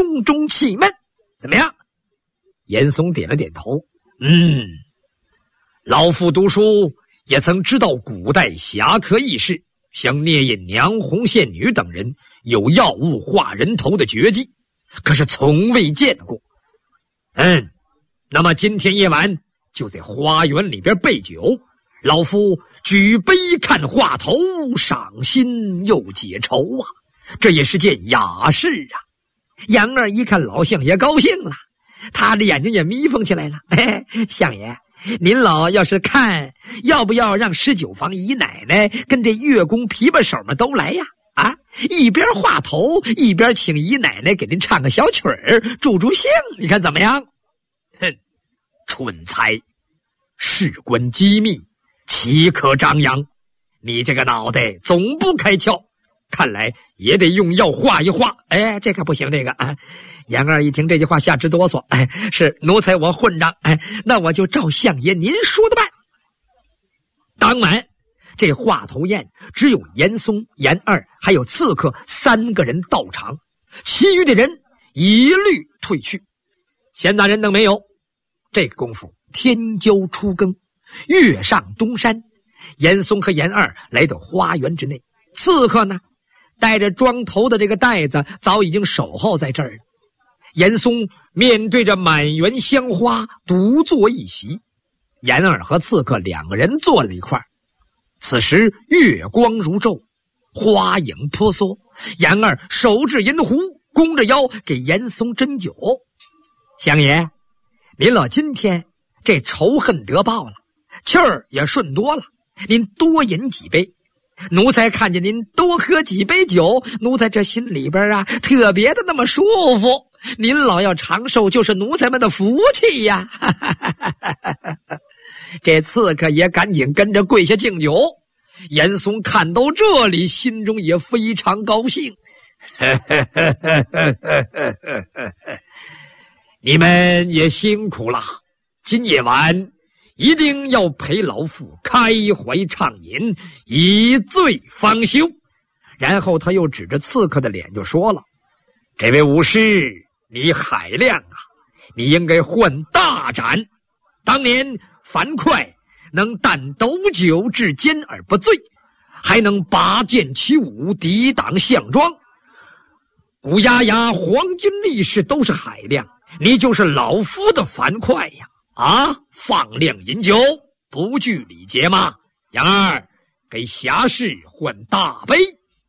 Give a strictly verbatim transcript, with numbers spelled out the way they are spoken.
胸中气闷。怎么样？严嵩点了点头。嗯，老夫读书也曾知道古代侠客义士，像聂隐娘、红线女等人有药物化人头的绝技，可是从未见过。嗯，那么今天夜晚就在花园里边备酒，老夫举杯看话头，赏心又解愁啊，这也是件雅事啊。杨二一看老相爷高兴了，他的眼睛也眯缝起来了。嘿，相爷，您老要是看，要不要让十九房姨奶奶跟这乐工琵琶手们都来呀？啊，一边画头，一边请姨奶奶给您唱个小曲儿，助助兴，你看怎么样？哼，蠢材，事关机密，岂可张扬？你这个脑袋总不开窍，看来也得用药化一化。哎，这可不行，这个啊！杨二一听这句话，下直哆嗦。哎，是奴才我混账。哎，那我就照相爷您说的办。当晚，这话头宴只有严嵩、严二还有刺客三个人到场，其余的人一律退去。闲杂人等没有。这个功夫，天骄初更，月上东山。严嵩和严二来到花园之内，刺客呢，带着装头的这个袋子早已经守候在这儿了。严嵩面对着满园香花，独坐一席。严二和刺客两个人坐了一块儿。此时月光如昼，花影婆娑。严二手执银壶，弓着腰给严嵩斟酒。相爷，您老今天这仇恨得报了，气儿也顺多了，您多饮几杯。奴才看见您多喝几杯酒，奴才这心里边啊特别的那么舒服。您老要长寿，就是奴才们的福气呀！这刺客也赶紧跟着跪下敬酒。严嵩看到这里，心中也非常高兴。你们也辛苦了，今夜晚一定要陪老夫开怀畅饮，以醉方休。然后他又指着刺客的脸就说了：这位武士，你海量啊，你应该换大斩。当年樊哙能啖斗酒至坚而不醉，还能拔剑起舞抵挡项庄。古丫丫黄金力士都是海量，你就是老夫的樊哙呀！啊，放量饮酒，不惧礼节吗？杨二，给侠士换大杯。